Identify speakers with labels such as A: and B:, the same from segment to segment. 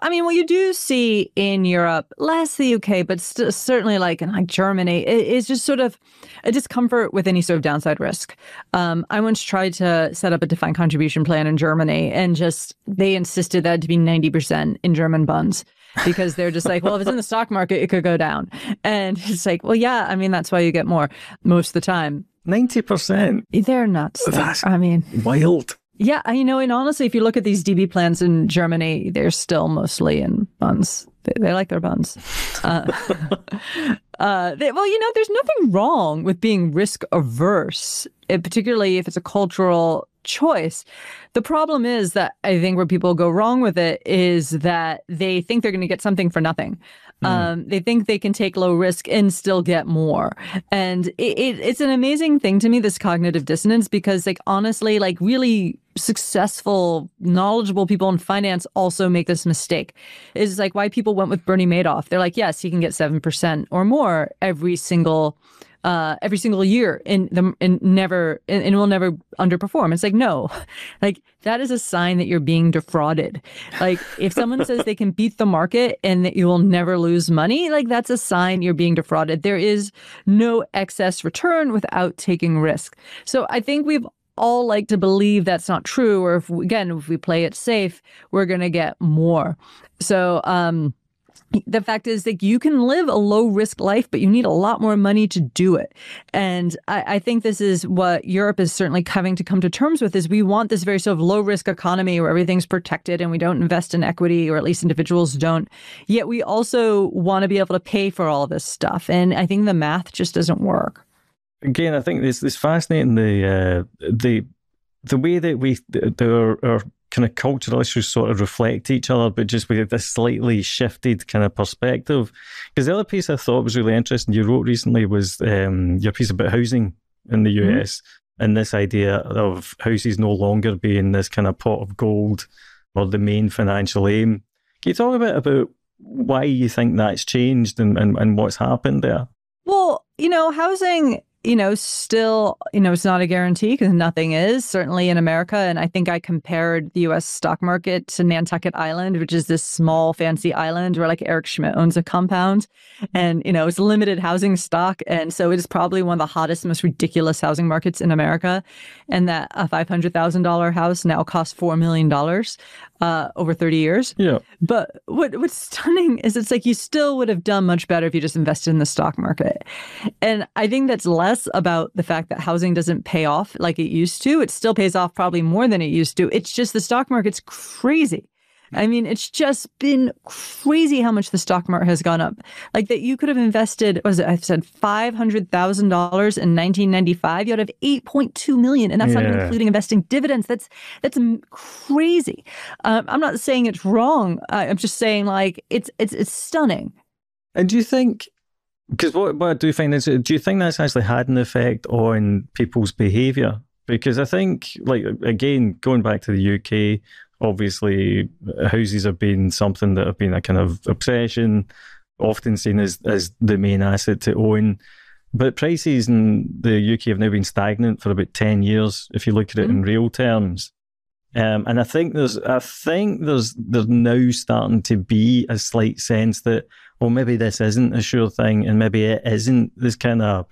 A: I mean, what you do see in Europe, less the UK, but certainly like in like Germany, is just sort of a discomfort with any sort of downside risk. I once tried to set up a defined contribution plan in Germany, and just they insisted that to be 90% in German bonds. Because they're just like, well, if it's in the stock market, it could go down. And it's like, well, yeah, I mean, that's why you get more most of the time.
B: 90%?
A: They're nuts.
B: That's wild.
A: Yeah, and honestly, if you look at these DB plans in Germany, they're still mostly in bonds. They like their bonds. There's nothing wrong with being risk averse, particularly if it's a cultural choice. The problem is that I think where people go wrong with it is that they think they're going to get something for nothing. They think they can take low risk and still get more. And it's an amazing thing to me, this cognitive dissonance, because like honestly, like really successful, knowledgeable people in finance also make this mistake. It's like why people went with Bernie Madoff. They're like, yes, he can get 7% or more every single year and will never underperform. It's like, no, like that is a sign that you're being defrauded. Like if someone says they can beat the market and that you will never lose money, like that's a sign you're being defrauded. There is no excess return without taking risk. So I think we've all like to believe that's not true. Or if we play it safe, we're going to get more. So, the fact is that you can live a low risk life, but you need a lot more money to do it. And I think this is what Europe is certainly having to come to terms with, is we want this very sort of low risk economy where everything's protected and we don't invest in equity, or at least individuals don't. Yet we also want to be able to pay for all of this stuff. And I think the math just doesn't work.
B: Again, I think it's fascinating the way that our kind of cultural issues sort of reflect each other, but just with this slightly shifted kind of perspective. Because the other piece I thought was really interesting you wrote recently was your piece about housing in the US, and this idea of houses no longer being this kind of pot of gold or the main financial aim. Can you talk a bit about why you think that's changed and what's happened there?
A: Well, housing, still, it's not a guarantee because nothing is, certainly in America. And I think I compared the U.S. stock market to Nantucket Island, which is this small, fancy island where like Eric Schmidt owns a compound. And, it's limited housing stock. And so it is probably one of the hottest, most ridiculous housing markets in America. And that a $500,000 house now costs $4 million over 30 years.
B: Yeah.
A: But what's stunning is it's like you still would have done much better if you just invested in the stock market. And I think that's less about the fact that housing doesn't pay off like it used to. It still pays off probably more than it used to. It's just the stock market's crazy. I mean, it's just been crazy how much the stock market has gone up. Like that you could have invested, I said $500,000 in 1995. You would have $8.2 million. And that's not even including investing dividends. That's crazy. I'm not saying it's wrong. I'm just saying like it's stunning.
B: And do you think, because what I do find is, do you think that's actually had an effect on people's behaviour? Because I think, like, again, going back to the UK, obviously houses have been something that have been a kind of obsession, often seen as the main asset to own. But prices in the UK have now been stagnant for about 10 years, if you look at it in real terms. And I think there's now starting to be a slight sense that, well, maybe this isn't a sure thing, and maybe it isn't this kind of,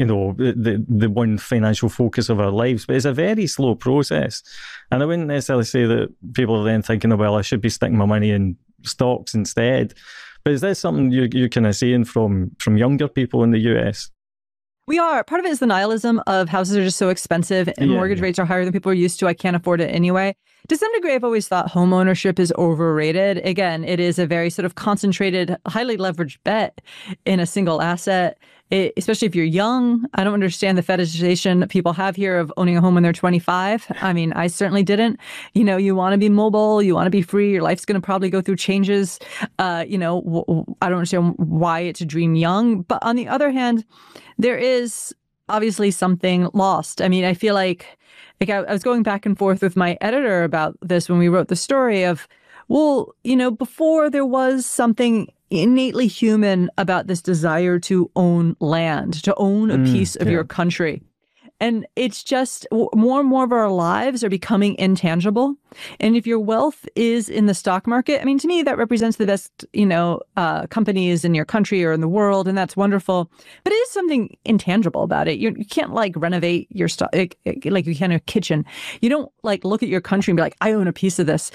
B: the one financial focus of our lives. But it's a very slow process. And I wouldn't necessarily say that people are then thinking, well, I should be sticking my money in stocks instead. But is that something you're kind of seeing from younger people in the US?
A: We are. Part of it is the nihilism of houses are just so expensive and mortgage rates are higher than people are used to. I can't afford it anyway. To some degree, I've always thought home ownership is overrated. Again, it is a very sort of concentrated, highly leveraged bet in a single asset, especially if you're young. I don't understand the fetishization that people have here of owning a home when they're 25. I mean, I certainly didn't. You want to be mobile, you want to be free, your life's going to probably go through changes. I don't understand why it's a dream young. But on the other hand, there is obviously something lost. I mean, I feel like I was going back and forth with my editor about this when we wrote the story of, well, before there was something innately human about this desire to own land, to own a piece of your country. And it's just more and more of our lives are becoming intangible. And if your wealth is in the stock market, I mean, to me, that represents the best, companies in your country or in the world. And that's wonderful. But it is something intangible about it. You can't like renovate your stuff like you can a kitchen. You don't like look at your country and be like, I own a piece of this.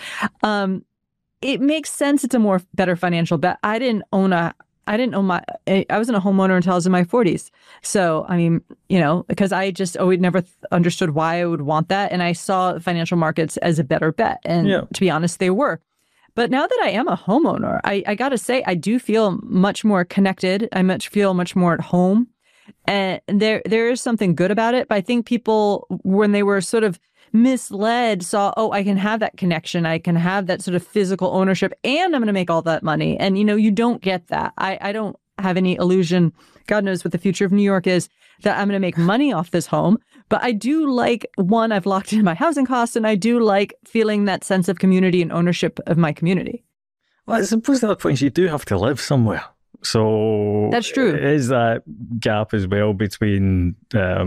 A: It makes sense. It's a better financial bet. I wasn't a homeowner until I was in my 40s. So, I mean, because I just always never understood why I would want that. And I saw financial markets as a better bet. And to be honest, they were. But now that I am a homeowner, I got to say, I do feel much more connected. I feel much more at home. And there is something good about it. But I think people, when they were sort of misled, saw, oh, I can have that connection. I can have that sort of physical ownership, and I'm going to make all that money. And, you don't get that. I don't have any illusion. God knows what the future of New York is, that I'm going to make money off this home. But I do like, one, I've locked in my housing costs, and I do like feeling that sense of community and ownership of my community.
B: Well, I suppose the other point is you do have to live somewhere. So
A: that's true.
B: Is that gap as well between?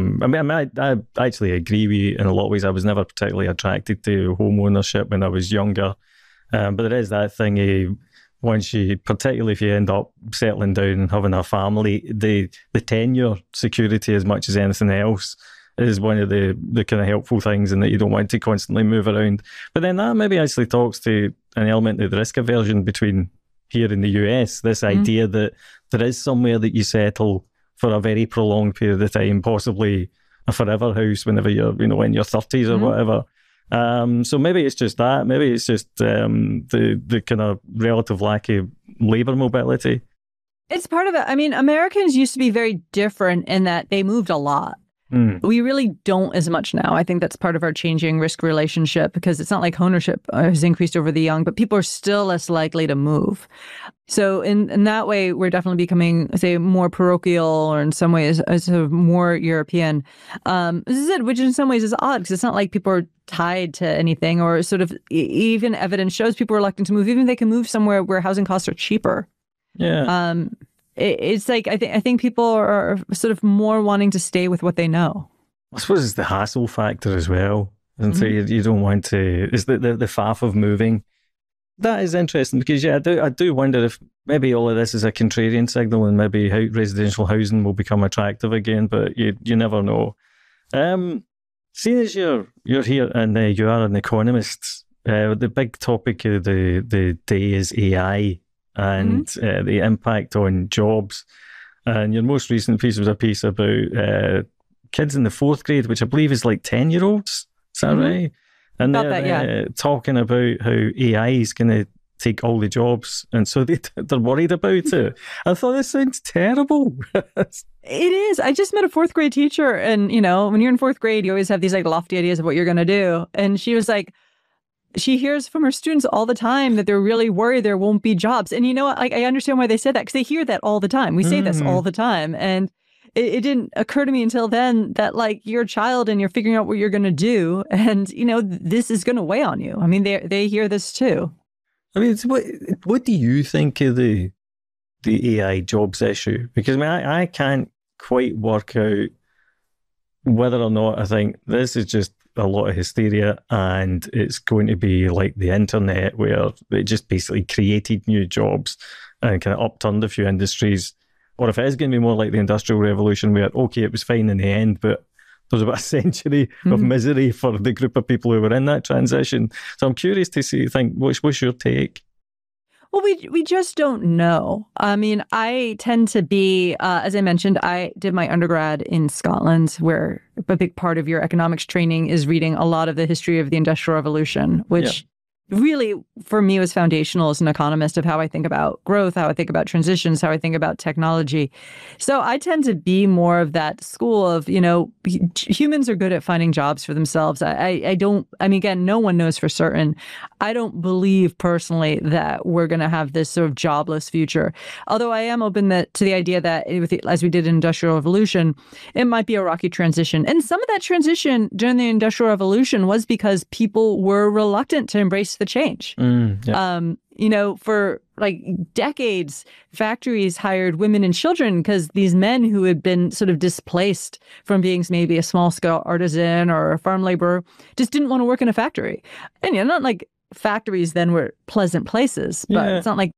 B: I actually agree with you in a lot of ways. I was never particularly attracted to home ownership when I was younger, but there is that thing. Particularly if you end up settling down and having a family, the tenure security as much as anything else is one of the kind of helpful things, and that you don't want to constantly move around. But then that maybe actually talks to an element of the risk aversion between here in the US, this idea that there is somewhere that you settle for a very prolonged period of time, possibly a forever house whenever you're, in your 30s or whatever. So maybe it's just that. Maybe it's just the kind of relative lack of labour mobility.
A: It's part of it. I mean, Americans used to be very different in that they moved a lot. We really don't as much now. I think that's part of our changing risk relationship, because it's not like ownership has increased over the young, but people are still less likely to move. So in that way, we're definitely becoming, say, more parochial, or in some ways, sort of more European. This is it, which in some ways is odd, because it's not like people are tied to anything, or sort of even evidence shows people are reluctant to move, even if they can move somewhere where housing costs are cheaper.
B: Yeah.
A: It's like I think people are sort of more wanting to stay with what they know.
B: I suppose it's the hassle factor as well, and so you don't want to. It's the faff of moving. That is interesting, because I do wonder if maybe all of this is a contrarian signal, and maybe residential housing will become attractive again. But you never know. Seeing as you're here and you are an economist, the big topic of the day is AI. And the impact on jobs. And your most recent piece was a piece about kids in the 4th grade, which I believe is like 10-year-olds. Is that right? And they're talking about how AI is going to take all the jobs. And so they're worried about it. I thought, this sounds terrible.
A: It is. I just met a 4th grade teacher. And, when you're in 4th grade, you always have these like lofty ideas of what you're going to do. And she was like, she hears from her students all the time that they're really worried there won't be jobs. And you know what? I understand why they said that, because they hear that all the time. We say this all the time. And it didn't occur to me until then that, like, you're a child and you're figuring out what you're going to do. And, this is going to weigh on you. I mean, they hear this too.
B: I mean, what do you think of the AI jobs issue? Because I can't quite work out whether or not I think this is just a lot of hysteria, and it's going to be like the internet, where it just basically created new jobs and kind of upturned a few industries, or if it is going to be more like the Industrial Revolution, where, okay, it was fine in the end, but there's about a century of misery for the group of people who were in that transition. So I'm curious to think, what's your take?
A: Well, we just don't know. I mean, I tend to be, as I mentioned, I did my undergrad in Scotland, where a big part of your economics training is reading a lot of the history of the Industrial Revolution, which really, for me, was foundational as an economist of how I think about growth, how I think about transitions, how I think about technology. So I tend to be more of that school of, humans are good at finding jobs for themselves. Again, no one knows for certain. I don't believe personally that we're going to have this sort of jobless future. Although I am open to the idea that, as we did in Industrial Revolution, it might be a rocky transition. And some of that transition during the Industrial Revolution was because people were reluctant to embrace the change. like decades, factories hired women and children because these men who had been sort of displaced from being maybe a small scale artisan or a farm laborer just didn't want to work in a factory. And not like factories then were pleasant places, but it's not like